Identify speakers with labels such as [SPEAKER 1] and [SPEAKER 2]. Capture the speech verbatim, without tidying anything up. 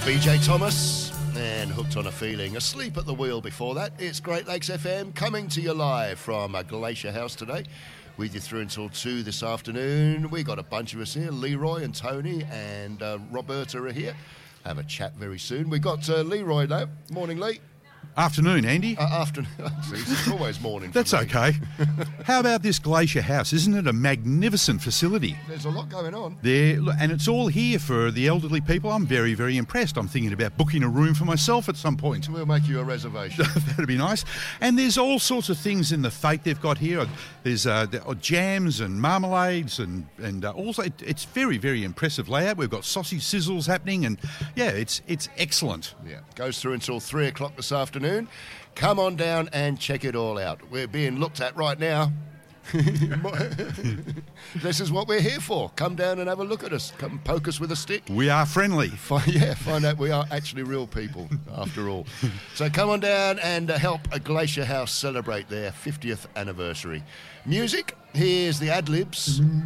[SPEAKER 1] B J Thomas and Hooked on a Feeling. Asleep at the wheel before that. It's Great Lakes F M coming to you live from uh, Glacier House today. With you through until two this afternoon. We got a bunch of us here. Leroy and Tony and uh, Roberta are here. Have a chat very soon. We got uh, Leroy now. Morning, Lee.
[SPEAKER 2] Afternoon, Andy.
[SPEAKER 1] Uh, afternoon. It's always morning.
[SPEAKER 2] That's
[SPEAKER 1] me.
[SPEAKER 2] okay. How about this Glacier House? Isn't it a magnificent facility?
[SPEAKER 1] There's a lot going on.
[SPEAKER 2] There, and it's all here for the elderly people. I'm very, very impressed. I'm thinking about booking a room for myself at some point.
[SPEAKER 1] We'll make you a reservation.
[SPEAKER 2] That'd be nice. And there's all sorts of things in the fete they've got here. There's uh, the, uh, jams and marmalades and and uh, also it, it's very, very impressive layout. We've got sausage sizzles happening, and yeah, it's it's excellent.
[SPEAKER 1] Yeah, goes through until three o'clock this afternoon. Come on down and check it all out. We're being looked at right now. This is what we're here for. Come down and have a look at us. Come poke us with a stick.
[SPEAKER 2] We are friendly.
[SPEAKER 1] Find, yeah, find out we are actually real people, after all. So come on down and uh, help a Glacier House celebrate their fiftieth anniversary. Music, here's the Ad-Libs.